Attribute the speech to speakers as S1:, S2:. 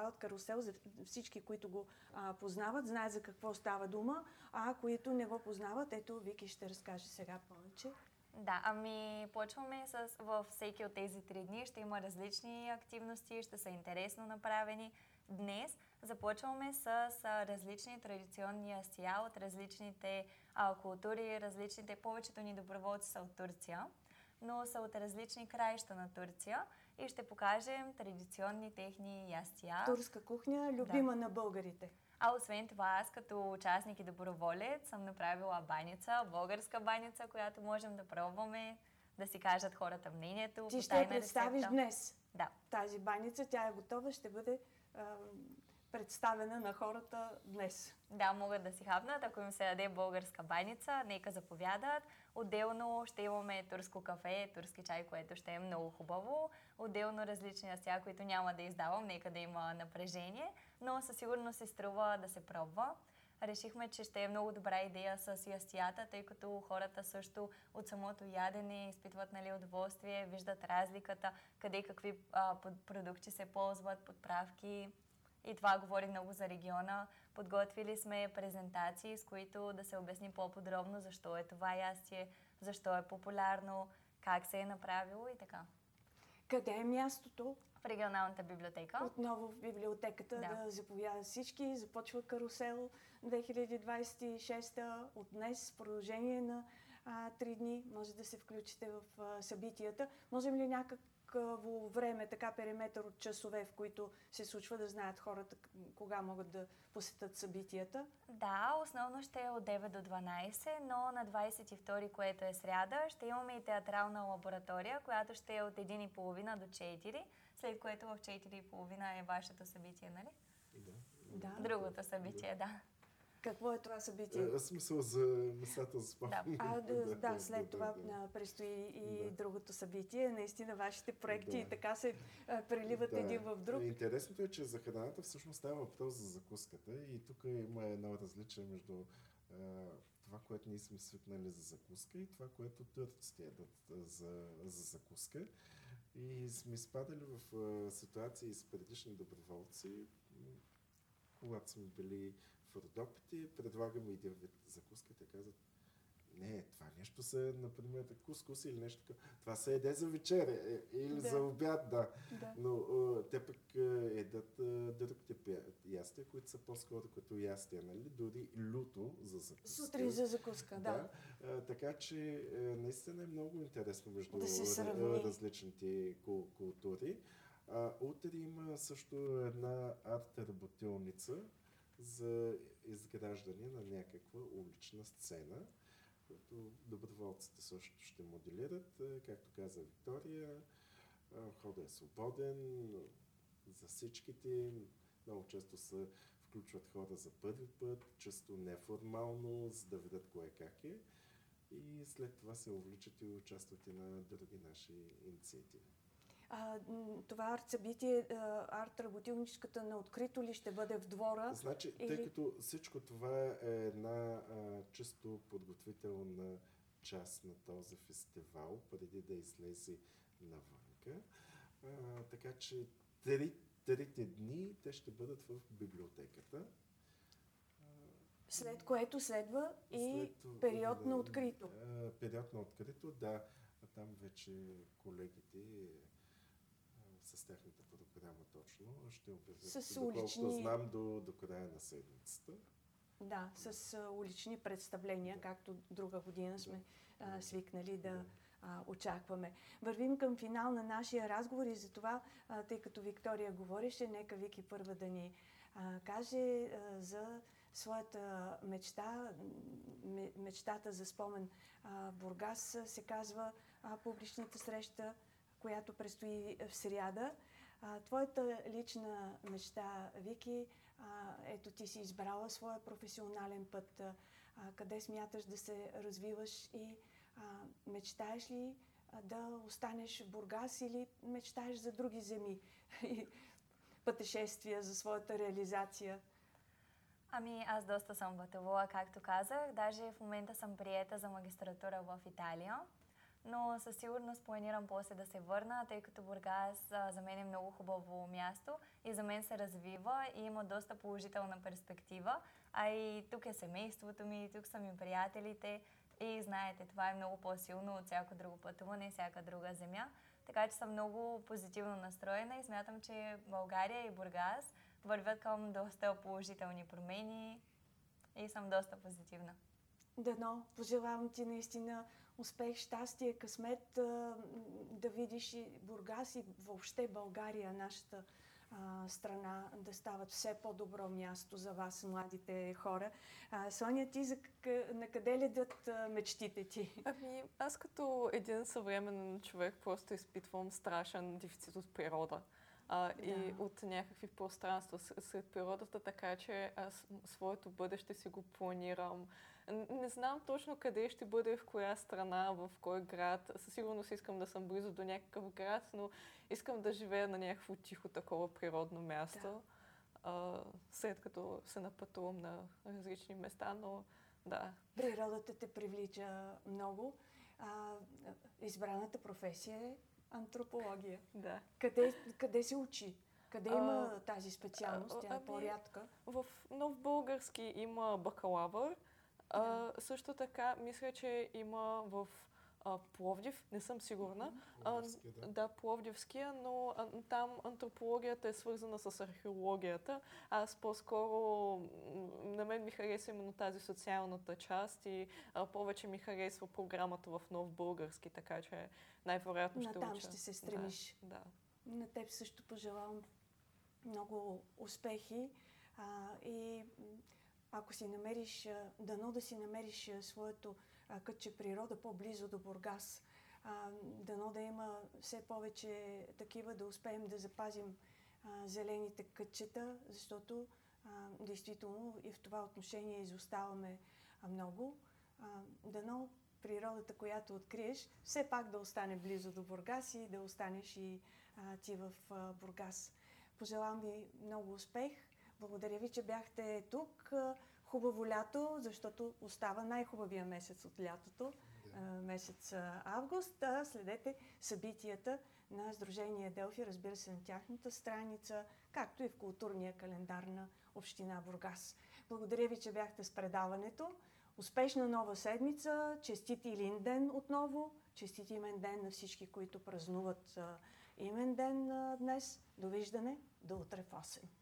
S1: фестивалът Карусел, за всички, които го познават, знаят за какво става дума, а които не го познават, ето Вики ще разкаже сега повече.
S2: Да, почваме във всеки от тези 3 дни. Ще има различни активности, ще са интересно направени. Днес започваме с различни традиционни ястия от различните култури, повечето ни доброволци са от Турция, но са от различни краища на Турция и ще покажем традиционни техни ястия.
S1: Турска кухня, любима на българите.
S2: А освен това, аз като участник и доброволец съм направила баница, българска баница, която можем да пробваме, да си кажат хората мнението.
S1: Ти ще я представиш днес.
S2: Да.
S1: Тази баница, тя е готова, ще бъде представена на хората днес.
S2: Да, могат да си хапнат, ако им се даде българска баница, нека заповядат. Отделно ще имаме турско кафе, турски чай, което ще е много хубаво. Отделно различни ястия, които няма да издавам, нека да има напрежение, но със сигурност се струва да се пробва. Решихме, че ще е много добра идея с ястията, тъй като хората също от самото ядене изпитват удоволствие, виждат разликата, къде какви продукти се ползват, подправки. И това говори много за региона. Подготвили сме презентации, с които да се обясни по-подробно защо е това ястие, защо е популярно, как се е направило и така.
S1: Къде е мястото?
S2: В регионалната библиотека.
S1: Отново в библиотеката да заповядат всички. Започва Карусел 2026 от днес, в продължение на 3 дни. Може да се включите в събитията. Можем ли някакво време, така периметър от часове, в които се случва, да знаят хората кога могат да посетят събитията?
S2: Да, основно ще е от 9 до 12, но на 22, което е сряда, ще имаме и театрална лаборатория, която ще е от 1:30 до 4, след което в 4:30 е вашето събитие, нали?
S1: Да.
S2: Другото събитие, да.
S1: Какво е това събитие?
S3: Смисъл за местата за спомени.
S1: Да, след това предстои и другото събитие. Наистина вашите проекти така се преливат един в друг.
S3: Интересното е, че за храната всъщност става въпрос за закуската и тук има едно различие между това, което ние сме свикнали за закуска и това, което турците ядат за закуска. И сме спадали в ситуации с предишни доброволци, когато сме били в Родопите, предлагаме един вид закуска, те казват, не, това нещо са, например, кускус или нещо такова. Това се еде за вечеря или за обяд, да. Но те пък едат друг тип ястия, които са по-скоро като ястия, нали? Дори люто за закуска.
S1: Сутрин за закуска, да.
S3: Така че наистина е много интересно между различните култури. Утре има също една арт-работилница за изграждане на някаква улична сцена, която доброволците също ще моделират. Както каза Виктория, входът е свободен за всичките. Много често се включват хора за първи път, често неформално, за да видят кое как е. И след това се увличат и участват и на други наши инициативи.
S1: Това арт-събитие, арт-работилничката на открито ли ще бъде в двора?
S3: Значи, тъй като всичко това е една чисто подготвителна част на този фестивал, преди да излезе навънка, така че трите дни те ще бъдат в библиотеката.
S1: След което следва и период на открито.
S3: Период на открито, да. Там вече колегите с тяхната програма точно ще обявят, доколкото знам, до края на седмицата.
S1: Да, с улични представления, както друга година сме свикнали да очакваме. Вървим към финал на нашия разговор и за това, тъй като Виктория говореше, нека Вики първа да ни каже за своята мечта. Мечтата за спомен Бургас се казва публичната среща, която предстои в сряда. Твоята лична мечта, Вики, ето ти си избрала своя професионален път. Къде смяташ да се развиваш и мечтаеш ли да останеш в Бургас или мечтаеш за други земи и пътешествия за своята реализация?
S2: Аз доста съм пътувала, както казах. Даже в момента съм приета за магистратура в Италия. но със сигурност планирам после да се върна, тъй като Бургас за мен е много хубаво място и за мен се развива и има доста положителна перспектива. А и тук е семейството ми, тук са ми приятелите и знаете, това е много по-силно от всяко друго пътуване, всяка друга земя. Така че съм много позитивно настроена и смятам, че България и Бургас вървят към доста положителни промени и съм доста позитивна.
S1: Дано, пожелавам ти наистина успех, щастие, късмет, да видиш и Бургас и въобще България, нашата страна, да стават все по-добро място за вас, младите хора. Соня, ти на къде ледят мечтите ти?
S4: Ами, аз като един съвременен човек просто изпитвам страшен дефицит от природа. И от някакви пространства сред природата, така че аз своето бъдеще си го планирам. Не знам точно къде ще бъде, в коя страна, в кой град. Със сигурност искам да съм близо до някакъв град, но искам да живея на някакво тихо такова природно място, след като се напътувам на различни места, но да.
S1: Природата те привлича много. Избраната професия е антропология.
S4: Да.
S1: Къде се учи? Къде има тази специалност? Тя е по-рядка.
S4: В Нов български има бакалавър. Също така, мисля, че има в Пловдив, не съм сигурна. Да, Пловдивския, но там антропологията е свързана с археологията. Аз по-скоро, на мен ми харесва именно тази социалната част и повече ми харесва програмата в Нов български, така че най-вероятно ще уча.
S1: Натам ще се стремиш.
S4: Да.
S1: На теб също пожелавам много успехи и ако си намериш, дано да си намериш своето кътче природа по-близо до Бургас, дано да има все повече такива, да успеем да запазим зелените кътчета, защото действително и в това отношение изоставаме много. Дано природата, която откриеш, все пак да остане близо до Бургас и да останеш и ти в Бургас. Пожелавам ви много успех. Благодаря ви, че бяхте тук. Хубаво лято, защото остава най-хубавия месец от лятото, месец август. Следете събитията на Сдружение Делфи, разбира се, на тяхната страница, както и в културния календар на община Бургас. Благодаря ви, че бяхте с предаването. Успешна нова седмица, честит Илин ден отново, честит имен ден на всички, които празнуват имен ден днес. Довиждане, до утре в 8.